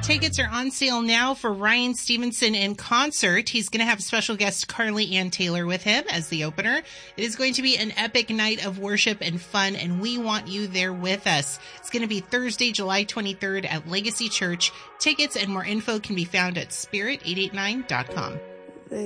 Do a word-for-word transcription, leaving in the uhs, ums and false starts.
Tickets are on sale now for Ryan Stevenson in concert. He's going to have special guest Carly Ann Taylor with him as the opener. It is going to be an epic night of worship and fun, and we want you there with us. It's going to be Thursday, July twenty-third at Legacy Church. Tickets and more info can be found at spirit eight eight nine dot com.